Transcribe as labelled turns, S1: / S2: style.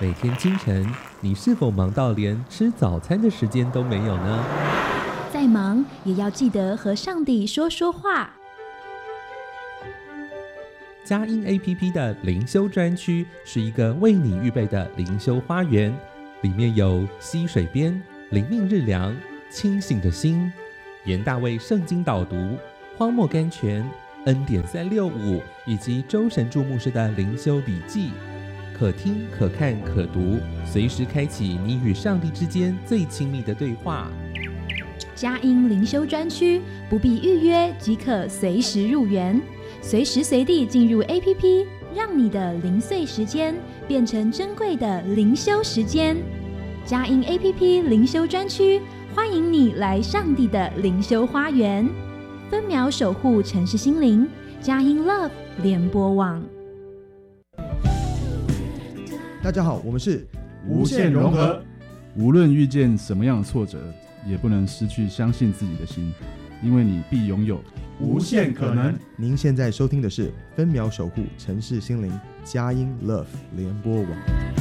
S1: 每天清晨，你是否忙到连吃早餐的时间都没有呢？
S2: 再忙也要记得和上帝说说话。
S1: 佳音 APP 的灵修专区是一个为你预备的灵修花园，里面有溪水边、灵命日粮、清醒的心、严大卫圣经导读、荒漠甘泉、恩典365以及周神助牧师的灵修笔记，可听可看可读，随时开启你与上帝之间最亲密的对话。
S2: 佳音灵修专区不必预约即可随时入园，随时随地进入 APP， 让你的零碎时间变成珍贵的灵修时间。佳音 APP 灵修专区，欢迎你来上帝的灵修花园，分秒守护城市心灵。佳音 Love 联播网。
S3: 大家好，我们是
S4: 无限融合。无论遇见什么样的挫折，也不能失去相信自己的心，因为你必拥有
S3: 无限可能。您现在收听的是分秒守护城市心灵佳音 Love 联播网。